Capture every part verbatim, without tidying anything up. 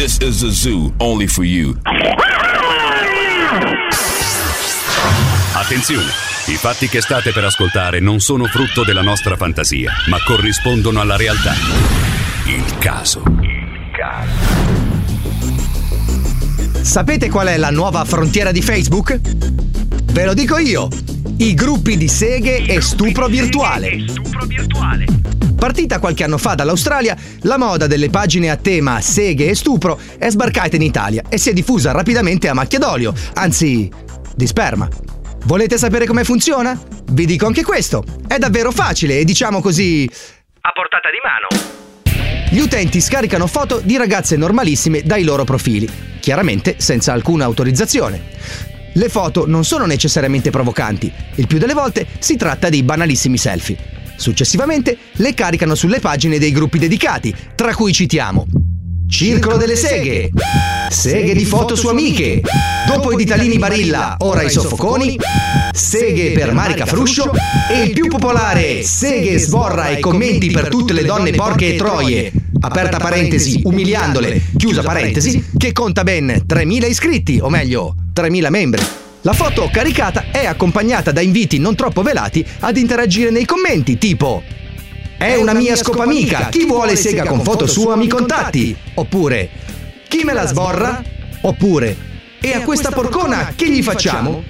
This is a zoo only for you. Attenzione! I fatti che state per ascoltare non sono frutto della nostra fantasia, ma corrispondono alla realtà. Il caso. Il caso. Sapete qual è la nuova frontiera di Facebook? Ve lo dico io. I gruppi di seghe e stupro virtuale. Partita qualche anno fa dall'Australia, la moda delle pagine a tema seghe e stupro è sbarcata in Italia e si è diffusa rapidamente a macchia d'olio, anzi, di sperma. Volete sapere come funziona? Vi dico anche questo. È davvero facile e diciamo così... a portata di mano. Gli utenti scaricano foto di ragazze normalissime dai loro profili, chiaramente senza alcuna autorizzazione. Le foto non sono necessariamente provocanti, il più delle volte si tratta di banalissimi selfie. Successivamente le caricano sulle pagine dei gruppi dedicati, tra cui citiamo Circolo delle seghe, seghe di foto su amiche, dopo i ditalini Barilla, ora i soffoconi, seghe per Marica Fruscio e il più popolare seghe, sborra e commenti per tutte le donne porche e troie, aperta parentesi, umiliandole, chiusa parentesi, che conta ben tremila iscritti, o meglio, tremila membri. La foto caricata è accompagnata da inviti non troppo velati ad interagire nei commenti, tipo è una mia scopamica, chi vuole sega con foto sua mi contatti, oppure chi me la sborra, oppure e a questa porcona che gli facciamo?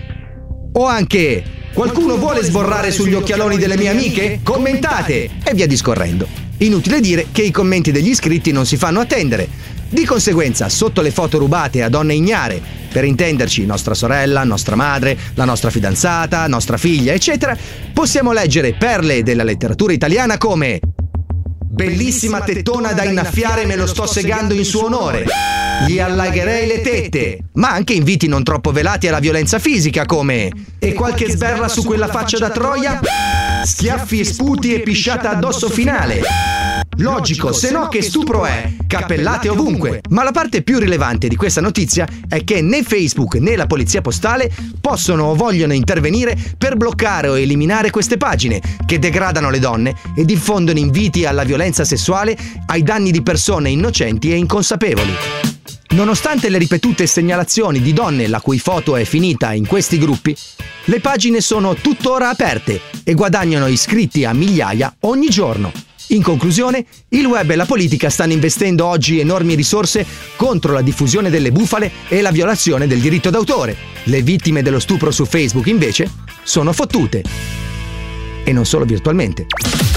O anche qualcuno vuole sborrare sugli occhialoni delle mie amiche? Commentate! E via discorrendo. Inutile dire che i commenti degli iscritti non si fanno attendere. Di conseguenza, sotto le foto rubate a donne ignare, per intenderci nostra sorella, nostra madre, la nostra fidanzata, nostra figlia, eccetera, possiamo leggere perle della letteratura italiana come bellissima tettona da innaffiare, me lo sto segando in suo onore, gli allagherei le tette, ma anche inviti non troppo velati alla violenza fisica come e qualche sberla su quella faccia da troia, schiaffi e sputi e pisciata addosso finale. Logico, se no che stupro è? Cappellate ovunque. Ma la parte più rilevante di questa notizia è che né Facebook né la polizia postale possono o vogliono intervenire per bloccare o eliminare queste pagine che degradano le donne e diffondono inviti alla violenza sessuale ai danni di persone innocenti e inconsapevoli. Nonostante le ripetute segnalazioni di donne la cui foto è finita in questi gruppi, le pagine sono tuttora aperte e guadagnano iscritti a migliaia ogni giorno. In conclusione, il web e la politica stanno investendo oggi enormi risorse contro la diffusione delle bufale e la violazione del diritto d'autore. Le vittime dello stupro su Facebook, invece, sono fottute. E non solo virtualmente.